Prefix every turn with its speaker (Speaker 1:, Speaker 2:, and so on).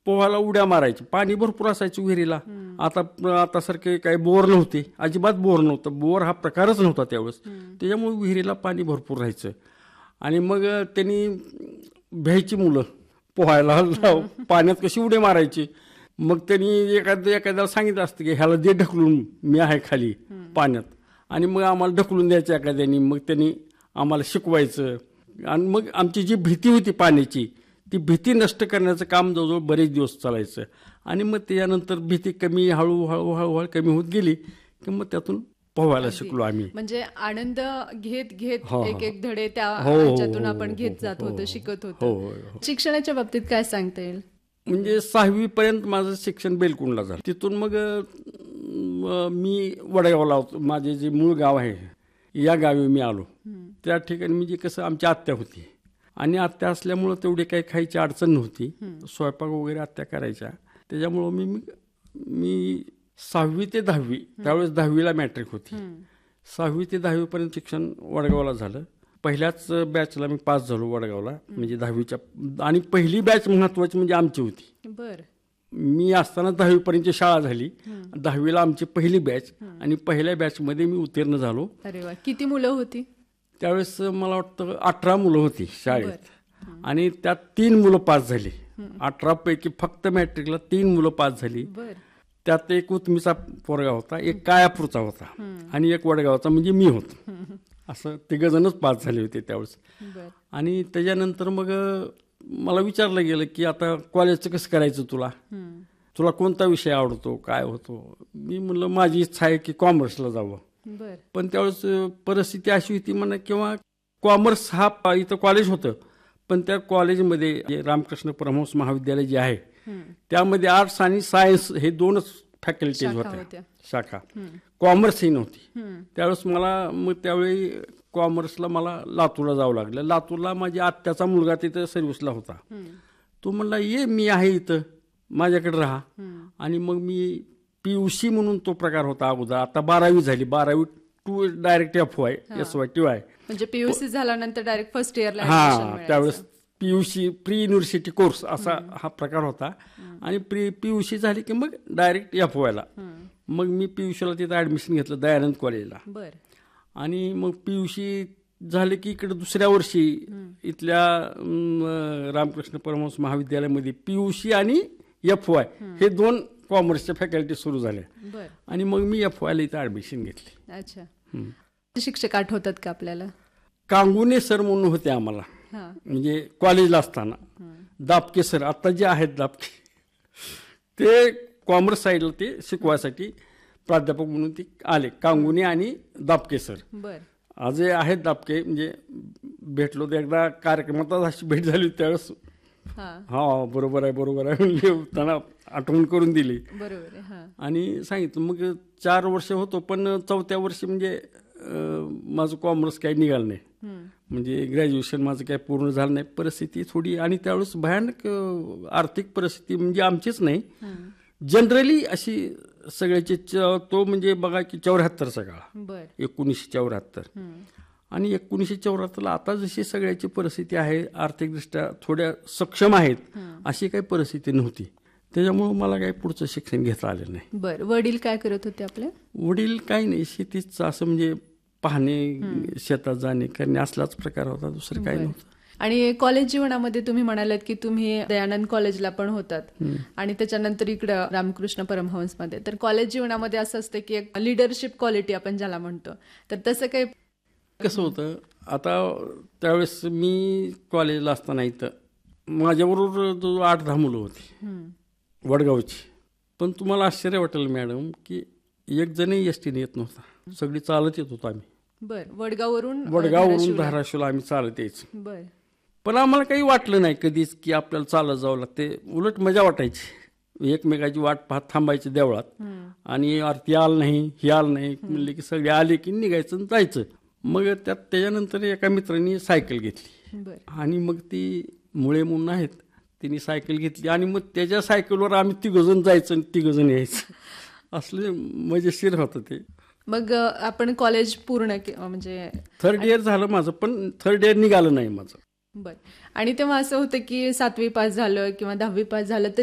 Speaker 1: पोहायला उड्या मारायची. पाणी भरपूर असायचं विहिरीला. आता सारखे काही बोर नव्हते, अजिबात बोर नव्हतं. बोर हा प्रकारच नव्हता त्यावेळेस. त्याच्यामुळे विहिरीला पाणी भरपूर राहायचं. आणि मग त्यांनी भ्यायची मुलं पोहायला पाण्यात कशी उडी मारायची. मग त्यांनी एखाद्याला सांगितलं असतं की ह्याला दे ढकलून, मी आहे खाली पाण्यात. आणि मग आम्हाला ढकलून द्यायचं एखाद्यानी. मग त्यांनी आम्हाला शिकवायचं. आणि मग आमची जी भीती होती पाण्याची, ती भीती नष्ट करण्याचं काम जवळजवळ बरेच दिवस चालायचं. आणि मग त्याच्यानंतर भीती कमी हळूहळू कमी होत गेली की मग त्यातून पोहायला शिकलो आम्ही.
Speaker 2: म्हणजे आनंद घेत घेत एक एक धडे त्यातून आपण घेत जात होतो, शिकत होतो. शिक्षणाच्या बाबतीत काय सांगता येईल?
Speaker 1: म्हणजे 6वी पर्यंत माझं शिक्षण बेलकुंडला झालं. तिथून मग मी वडगावला होतो. माझे जे मूळ गाव आहे या गावी मी आलो. त्या ठिकाणी म्हणजे कसं आमची आत्या होती आणि आत्या असल्यामुळं तेवढी काही खायची अडचण नव्हती. स्वयंपाक वगैरे आत्या करायच्या. त्याच्यामुळं मी 6वी ते 10वी, त्यावेळेस 10वीला मॅट्रिक होती. 6वी ते 10वी पर्यंत शिक्षण वडगावला झालं. पहिल्याच बॅचला मी पास झालो वडगावला, म्हणजे 10वीच्या. आणि पहिली बॅच महत्वाची म्हणजे आमची होती.
Speaker 2: बर.
Speaker 1: मी असताना 10वी पर्यंतची शाळा झाली. 10वीला आमची पहिली बॅच आणि पहिल्या बॅचमध्ये मी उत्तीर्ण झालो.
Speaker 2: अरे वा. किती मुलं होती
Speaker 1: त्यावेळेस? मला वाटतं 18 मुलं होती शाळेत. आणि त्यात 3 मुलं पास झाली. 18 पैकी फक्त मॅट्रिकला 3 मुलं पास झाली. त्यात एक उतमीचा पोरगा होता, एक कायापूरचा होता आणि एक वडगावचा म्हणजे मी होतो. असं 3 जणच पास झाले होते त्यावेळेस. आणि त्याच्यानंतर मग मला विचारलं गेलं की आता कॉलेजचं कसं करायचं, तुला कोणता विषय आवडतो, काय होतो? मी म्हणलं माझी इच्छा आहे की कॉमर्सला जावं. पण त्यावेळेस परिस्थिती अशी होती म्हणा, किंवा कॉमर्स हा इथं कॉलेज होतं, पण त्या कॉलेजमध्ये रामकृष्ण परमहंस महाविद्यालय जे आहे त्यामध्ये आर्ट्स आणि सायन्स हे 2च फॅकल्टीज होत्या, शाखा. कॉमर्सही नव्हती त्यावेळेस. त्यावेळी कॉमर्सला मला लातूरला जावं लागलं. लातूरला माझ्या आत्याचा मुलगा तिथं सर्व्हिसला होता. तो म्हणला ये, मी आहे इथं, माझ्याकडे राहा. आणि मग मी PUC म्हणून तो प्रकार होता अगोदर. आता 12वी झाली. 12वी to direct FY SY TY.
Speaker 2: म्हणजे PUC झाल्यानंतर डायरेक्ट फर्स्ट इयरला.
Speaker 1: त्यावेळेस PUC प्री युनिव्हर्सिटी कोर्स असा हा प्रकार होता. आणि PUC झाली की मग डायरेक्ट FYला. मग मी PUCला तिथं ऍडमिशन घेतलं दयानंद कॉलेजला. आणि मग PUC झाले की इकडे दुसऱ्या वर्षी इथल्या रामकृष्ण परमहंस महाविद्यालयामध्ये PUC आणि FY हे 2 कॉमर्सच्या फॅकल्टी सुरू झाल्या. आणि मग मी FYला इथं ऍडमिशन घेतली.
Speaker 2: अच्छा. शिक्षक आठवतात का आपल्याला?
Speaker 1: कांगुने सर म्हणून होते आम्हाला, म्हणजे कॉलेजला असताना. दापके सर आता जे आहेत दापके, ते कॉमर्स साईडला ते शिकवायसाठी प्राध्यापक म्हणून ते आले. कांगुने आणि दापके सर आजही आहेत. दापके म्हणजे भेटलो तर एकदा कार्यक्रमातच अशी भेट झाली त्यावेळेस. बरोबर आहे म्हणजे त्यांना आठवण करून दिली. आणि सांगितलं. मग 4 वर्ष होतो, पण 4थ्या वर्षी म्हणजे माझं कॉमर्स काही निघालं नाही. म्हणजे ग्रॅज्युएशन माझं काही पूर्ण झालं नाही. परिस्थिती थोडी, आणि त्यावेळेस भयानक आर्थिक परिस्थिती म्हणजे आमचीच नाही, जनरली अशी सगळ्याची. तो म्हणजे बघा की 74चा काळ, 1974. आणि 1974ला आता जशी सगळ्याची परिस्थिती आहे, आर्थिकदृष्ट्या थोड्या सक्षम आहेत, अशी काही परिस्थिती नव्हती. त्याच्यामुळे मला काही पुढचं शिक्षण घेता आलं नाही.
Speaker 2: बरं. वडील काय करत होते आपले?
Speaker 1: वडील काही नाही, शेतीच असं म्हणजे पाहणे, शेतात जाणे करणे असलाच प्रकार होता, दुसरं काही नव्हतं.
Speaker 2: आणि कॉलेज जीवनामध्ये तुम्ही म्हणालात की तुम्ही दयानंद कॉलेजला पण होतात आणि त्याच्यानंतर इकडं रामकृष्ण परमहंस मध्ये. तर कॉलेज जीवनामध्ये असं असतं की एक लिडरशिप क्वालिटी आपण ज्याला म्हणतो, तर तसं काही
Speaker 1: कसं होतं? आता त्यावेळेस मी कॉलेजला असताना इथं माझ्याबरोबर 8-10 मुलं होती वडगावची. पण तुम्हाला आश्चर्य वाटेल मॅडम की एक जणही एसटीने येत नव्हता, सगळी चालत येत होतो आम्ही.
Speaker 2: वडगाववरून
Speaker 1: धाराशिवला आम्ही चालत यायचं. पण आम्हाला काही वाटलं नाही कधीच की आपल्याला चालत जावं लागते. उलट मजा वाटायची. एकमेकाची वाट पाहत थांबायची देवळात, आणि आरती आलं नाही, ही आलं नाही म्हणले की सगळे आले की निघायचं जायचं. मग त्याच्यानंतर एका मित्रांनी सायकल घेतली, आणि मग ती मुळे म्हणून आहेत, तिने सायकल घेतली, आणि मग त्याच्या सायकलवर आम्ही 3 जण जायचं आणि 3 जण यायचं. असले मजेशीर होतं ते.
Speaker 2: मग आपण कॉलेज पूर्ण म्हणजे
Speaker 1: 3rd इयर झालं माझं, पण 3rd इयर निघालं नाही माझं.
Speaker 2: आणि तेव्हा असं होतं की 7वी पास झालं किंवा 10वी पास झालं तर